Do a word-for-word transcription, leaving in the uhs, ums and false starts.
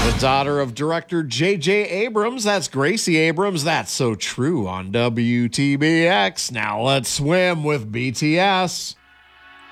The daughter of director J J Abrams, that's Gracie Abrams. That's So True on W T B X. Now let's swim with B T S.